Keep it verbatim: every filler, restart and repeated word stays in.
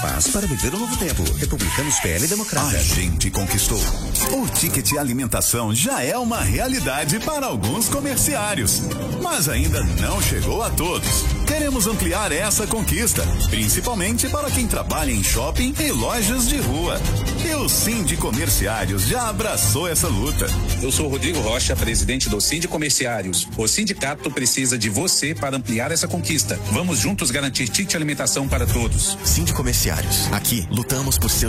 Paz para viver o novo tempo. Republicanos, P L e Democratas. A gente conquistou. O ticket alimentação já é uma realidade para alguns comerciários, mas ainda não chegou a todos. Queremos ampliar essa conquista, principalmente para quem trabalha em shopping e lojas de rua. E o Sindicomerciários já abraçou essa luta. Eu sou Rodrigo Rocha, presidente do Sindicomerciários. O sindicato precisa de você para ampliar essa conquista. Vamos juntos garantir ticket alimentação para todos. Sindicomerciários. Aqui, lutamos por seus